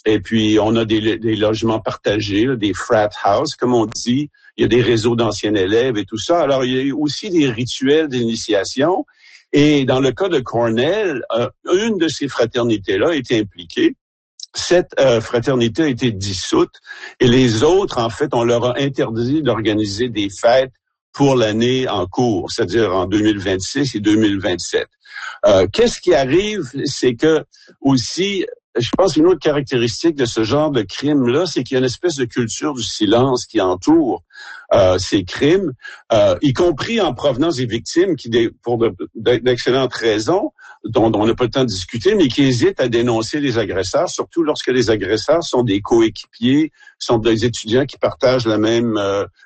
Et puis, on a des logements partagés, là, des frat house, comme on dit. Il y a des réseaux d'anciens élèves et tout ça. Alors, il y a aussi des rituels d'initiation. Et dans le cas de Cornell, une de ces fraternités-là a été impliquée. Cette fraternité a été dissoute et les autres, en fait, on leur a interdit d'organiser des fêtes pour l'année en cours, c'est-à-dire en 2026 et 2027. Qu'est-ce qui arrive, c'est que aussi, je pense une autre caractéristique de ce genre de crime-là, c'est qu'il y a une espèce de culture du silence qui entoure ces crimes, y compris en provenance des victimes qui, pour d'excellentes raisons, dont on n'a pas le temps de discuter, mais qui hésitent à dénoncer les agresseurs, surtout lorsque les agresseurs sont des coéquipiers, sont des étudiants qui partagent la même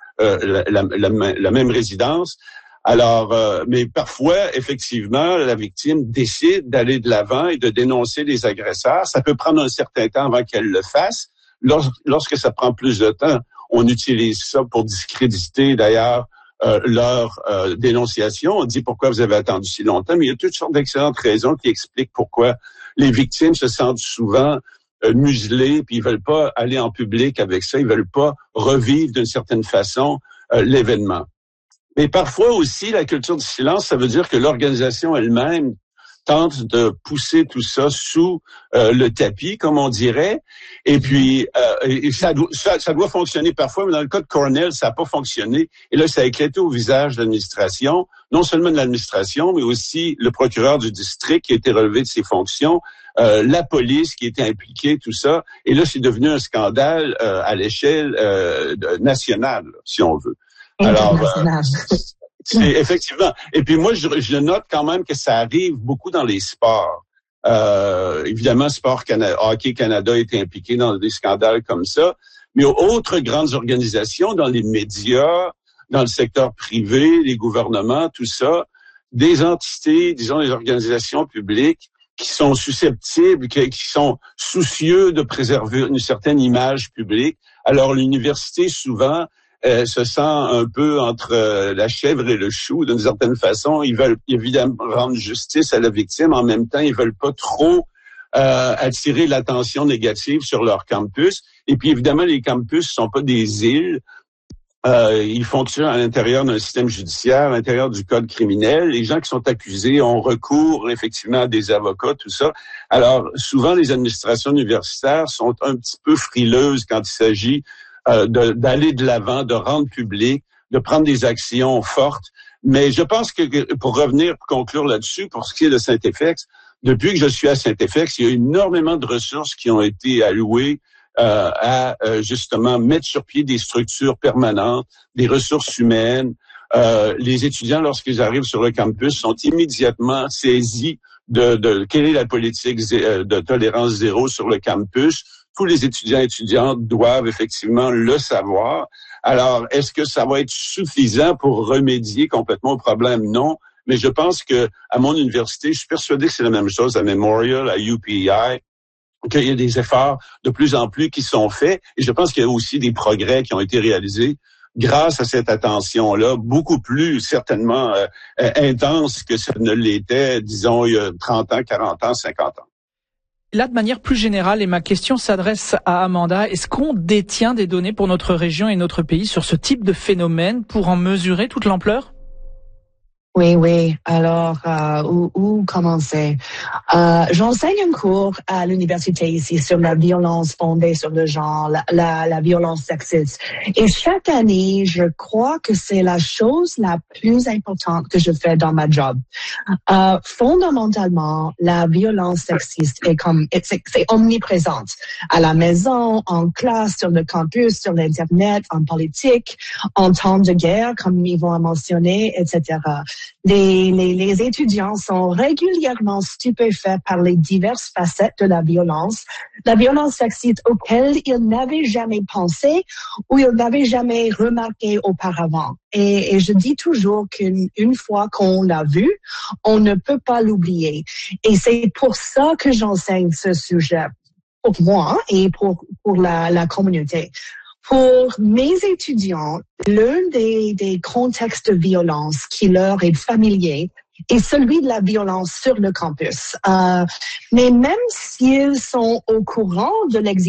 résidence. Alors, mais parfois, effectivement, la victime décide d'aller de l'avant et de dénoncer les agresseurs. Ça peut prendre un certain temps avant qu'elle le fasse. Lorsque ça prend plus de temps, on utilise ça pour discréditer d'ailleurs leur dénonciation. On dit pourquoi vous avez attendu si longtemps, mais il y a toutes sortes d'excellentes raisons qui expliquent pourquoi les victimes se sentent souvent muselées, puis ils veulent pas aller en public avec ça, ils veulent pas revivre d'une certaine façon l'événement. Mais parfois aussi, la culture du silence, ça veut dire que l'organisation elle-même tente de pousser tout ça sous le tapis, comme on dirait. Et puis, ça doit fonctionner parfois, mais dans le cas de Cornell, ça n'a pas fonctionné. Et là, ça a éclaté au visage de l'administration, non seulement de l'administration, mais aussi le procureur du district qui a été relevé de ses fonctions, la police qui était impliquée, tout ça. Et là, c'est devenu un scandale à l'échelle nationale, si on veut. Alors, c'est effectivement. Et puis moi, je note quand même que ça arrive beaucoup dans les sports. Évidemment, Hockey Canada est impliqué dans des scandales comme ça, mais autres grandes organisations, dans les médias, dans le secteur privé, les gouvernements, tout ça, des entités, disons des organisations publiques qui sont susceptibles, qui sont soucieux de préserver une certaine image publique. Alors l'université, souvent, se sent un peu entre la chèvre et le chou, d'une certaine façon. Ils veulent évidemment rendre justice à la victime. En même temps, ils veulent pas trop attirer l'attention négative sur leur campus. Et puis, évidemment, les campus sont pas des îles. Ils fonctionnent à l'intérieur d'un système judiciaire, à l'intérieur du code criminel. Les gens qui sont accusés ont recours, effectivement, à des avocats, tout ça. Alors, souvent, les administrations universitaires sont un petit peu frileuses quand il s'agit d'aller de l'avant, de rendre public, de prendre des actions fortes. Mais je pense que, pour revenir, pour conclure là-dessus, pour ce qui est de Saint-FX, depuis que je suis à Saint-FX, il y a énormément de ressources qui ont été allouées à justement mettre sur pied des structures permanentes, des ressources humaines. Les étudiants, lorsqu'ils arrivent sur le campus, sont immédiatement saisis de quelle est la politique de tolérance zéro sur le campus. Tous les étudiants et étudiantes doivent effectivement le savoir. Alors, est-ce que ça va être suffisant pour remédier complètement au problème? Non. Mais je pense que à mon université, je suis persuadé que c'est la même chose à Memorial, à UPI, qu'il y a des efforts de plus en plus qui sont faits. Et je pense qu'il y a aussi des progrès qui ont été réalisés grâce à cette attention-là, beaucoup plus certainement intense que ça ne l'était, disons, il y a 30 ans, 40 ans, 50 ans. Là, de manière plus générale, et ma question s'adresse à Amanda, est-ce qu'on détient des données pour notre région et notre pays sur ce type de phénomène pour en mesurer toute l'ampleur? Oui. Alors, où commencer? J'enseigne un cours à l'université ici sur la violence fondée sur le genre, la violence sexiste. Et chaque année, je crois que c'est la chose la plus importante que je fais dans ma job. Fondamentalement, la violence sexiste c'est omniprésente. À la maison, en classe, sur le campus, sur l'Internet, en politique, en temps de guerre, comme Yvon a mentionné, etc. Les étudiants sont régulièrement stupéfaits par les diverses facettes de la violence sexiste auxquelles ils n'avaient jamais pensé ou ils n'avaient jamais remarqué auparavant. Et je dis toujours qu'une fois qu'on l'a vu, on ne peut pas l'oublier. Et c'est pour ça que j'enseigne ce sujet, pour moi et pour la communauté. Pour mes étudiants, l'un des contextes de violence qui leur est familier est celui de la violence sur le campus. Mais même s'ils sont au courant de l'existence